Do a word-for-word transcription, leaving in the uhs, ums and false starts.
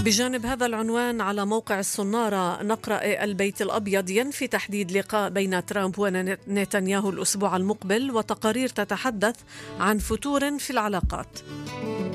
بجانب هذا العنوان على موقع الصنارة نقرأ: البيت الأبيض ينفي تحديد لقاء بين ترامب ونتنياهو الأسبوع المقبل، وتقارير تتحدث عن فتور في العلاقات.